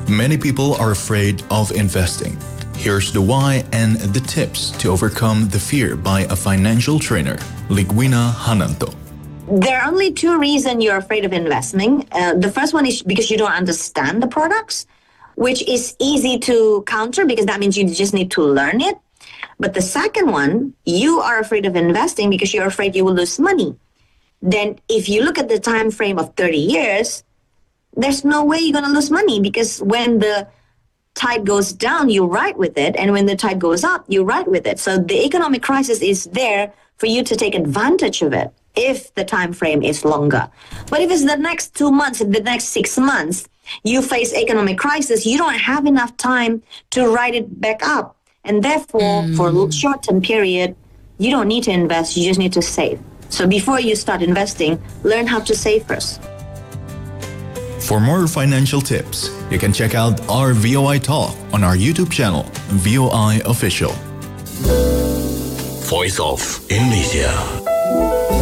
Many people are afraid of investing. Here's the why and the tips to overcome the fear by a financial trainer, Ligwina Hananto. There are only two reasons you're afraid of investing. The first one is because you don't understand the products, which is easy to counter because that means you just need to learn it. But the second one, you are afraid of investing because you're afraid you will lose money. Then if you look at the time frame of 30 years, there's no way you're going to lose money because when the tide goes down, you ride with it. And when the tide goes up, you ride with it. So the economic crisis is there for you to take advantage of it if the time frame is longer. But if it's the next 2 months, the next 6 months, you face economic crisis, you don't have enough time to ride it back up. And therefore, for a short-term period, you don't need to invest, you just need to save. So before you start investing, learn how to save first. For more financial tips, you can check out our VOI Talk on our YouTube channel, VOI Official. Voice of Indonesia.